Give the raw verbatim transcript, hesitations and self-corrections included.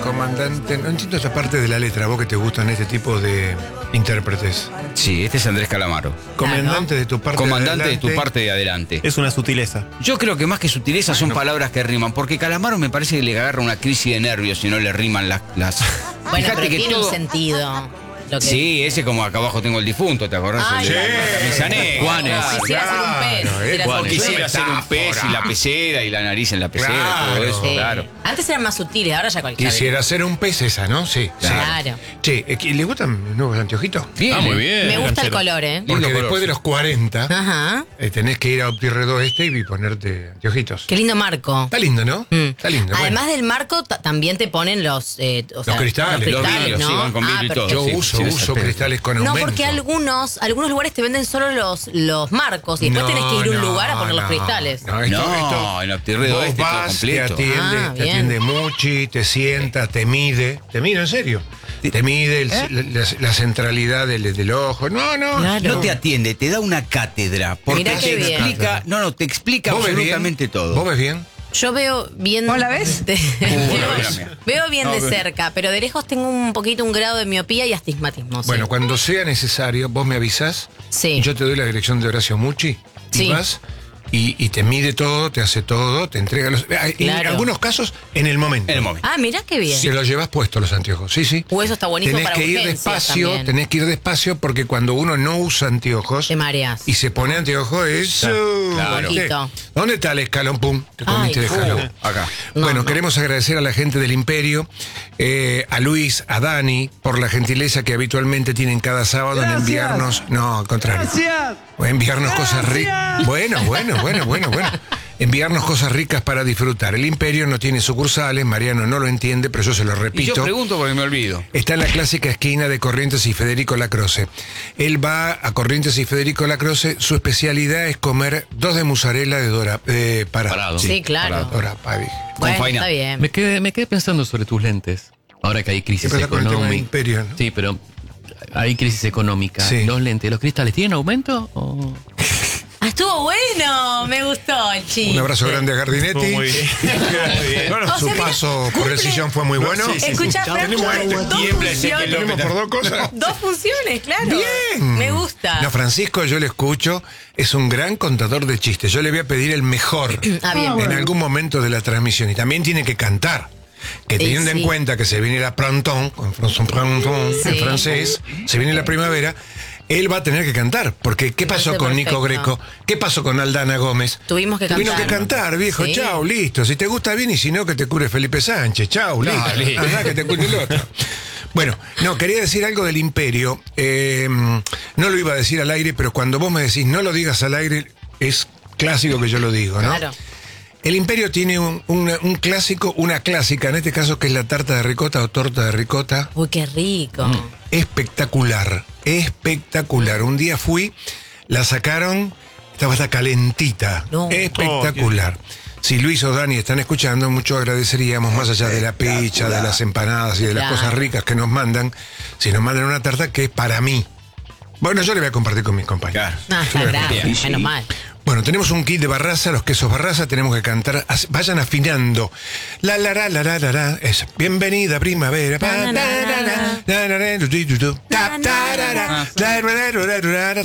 comandante. No entiendo esta parte de la letra, vos que te gustan este tipo de intérpretes. Sí, este es Andrés Calamaro. Comandante de tu parte Comandante de de adelante. tu parte de adelante. Es una sutileza. Yo creo que más que sutileza son palabras que riman, porque Calamaro me parece que le agarra una crisis de nervios si no le riman las... las... Bueno, Fíjate pero que tiene todo- un sentido. Lo que Sí, ese como acá abajo tengo el difunto, ¿te acordás? Ay, El- sí. el Misané. Juanes. Quisiera ser un pez. Claro, quisiera eh, ser un Juanes. pez. Quisiera ser un pez y la pecera y la nariz en la pecera, Claro. todo eso, Sí. claro. Antes eran más sutiles, ahora ya cualquiera. Quisiera ser un pez esa, ¿no? Sí. sí. Claro. Che, eh, ¿le gustan los nuevos anteojitos? Bien, Ah, muy ¿eh? bien. Me gusta el Canchero. color, ¿eh? Porque color, después de sí. los cuarenta Ajá. eh, tenés que ir a Optirredo este y ponerte anteojitos. Qué lindo marco. Está lindo, ¿no? Mm. Está lindo. Además bueno. del marco, ta- también te ponen los, eh, o sea, cristales, los los cristales, vidrios, ¿no? sí, van con vidrio y todo. Yo sí, uso, sí, uso sí. cristales con No, aumento. porque algunos, algunos lugares te venden solo los, los marcos y después No, tenés que ir a un no, lugar a poner los no, cristales. No, esto, No, esto- en Optirredo vos este todo vas, completo. te atiende, Ah, te bien. atiende Muchi, te sienta, te mide. Te mide, en serio. Te mide el- la, la centralidad del, del ojo. No, no. Claro. No te atiende, te da una cátedra. Porque Mirá qué te bien. explica, no, no, te explica ¿Vos ves bien? absolutamente todo. ¿Vos ves bien? Yo veo bien. ¿Vos la ves? de- la ves, mía. veo bien No, de pero- cerca, pero de lejos tengo un poquito un grado de miopía y astigmatismo. sí. Bueno, cuando sea necesario, vos me avisás. Sí. Yo te doy la dirección de Horacio Muchi. Y Sí. vas y, y te mide todo, te hace todo, te entrega los. En Claro. algunos casos, en el momento. En el momento. Ah, mirá qué bien. Si los llevas puestos los anteojos, sí, sí. Uh, eso está buenísimo tenés para que ir urgencias despacio, también. tenés que ir despacio porque cuando uno no usa anteojos Te mareas. y se pone anteojos es. uh, Claro. ¿viste? Poquito. ¿Dónde está el escalón? Pum, te comiste Ay, el escalón. Uh, acá. No, bueno, no. queremos agradecer a la gente del Imperio, eh, a Luis, a Dani, por la gentileza que habitualmente tienen cada sábado en enviarnos. No, al contrario. O enviarnos cosas ricas. Bueno, bueno, bueno, bueno, bueno. Enviarnos cosas ricas para disfrutar. El Imperio no tiene sucursales, Mariano no lo entiende, pero yo se lo Y yo repito. pregunto porque me olvido. Está en la clásica esquina de Corrientes y Federico Lacroce. Él va a Corrientes y Federico Lacroce. Su especialidad es comer dos de mozzarella de Dora. Eh, para, Parado. Sí, claro. Dora Pavi. Bueno, faina. está bien. Me quedé, me quedé pensando sobre tus lentes. Ahora que hay crisis ¿Qué pasa con el tema del económica. Imperio, no? Sí, pero hay crisis económica. Sí. ¿Los lentes, los cristales, tienen aumento? O... Ah, estuvo bueno. Me gustó el chiste. Un abrazo grande a Gardinetti. Muy bien. Bueno, O su sea, mira, paso por cumple- el sillón fue muy bueno. Escucha, Tenemos, Franco, dos tiembla ese funciones. que lo- tenemos por dos cosas. Dos funciones, claro. Bien. Me gusta. No, Francisco, yo le escucho, es un gran contador de chistes. Yo le voy a pedir el mejor Ah, bien. en algún momento de la transmisión. Y también tiene que cantar. Que teniendo sí. en cuenta que se viene la printemps, en fran- printemps, en Sí. francés, se viene la primavera, él va a tener que cantar. Porque, ¿qué pasó parece con Nico perfecto. Greco? ¿Qué pasó con Aldana Gómez? Tuvimos que Tuvieron cantar. que cantar, viejo. Sí. Chau, listo. Si te gusta bien y si no, que te cure Felipe Sánchez. Chau, listo. Claro, listo. Andá, que te cure el otro. Bueno, no, quería decir algo del Imperio. Eh, no lo iba a decir al aire, pero cuando vos me decís no lo digas al aire, es clásico que yo lo digo, ¿no? Claro. El Imperio tiene un, una- un clásico, una clásica, en este caso que es la tarta de ricota o torta de ricota. Uy, qué rico. Mm. Espectacular, espectacular. Un día fui, la sacaron, estaba hasta calentita. No. Espectacular. Si Luis o Dani están escuchando, mucho agradeceríamos, más allá de la pizza, de las empanadas y de las Claro. cosas ricas que nos mandan, si nos mandan una tarta que es para mí. Bueno, yo le voy a compartir con mis compañeros. Claro. Ah, Yo le voy a gracias. Bien. Menos mal. Bueno, tenemos un kit de Barraza, los quesos Barraza, tenemos que cantar, as- vayan afinando. La la la la la la la, es bienvenida primavera. Pa, ta, ra, ra, ra, ra, ra, tu, tu, tu, tu, ta, ta, ra, ra, ra, ra, ra, ra, ra, ra,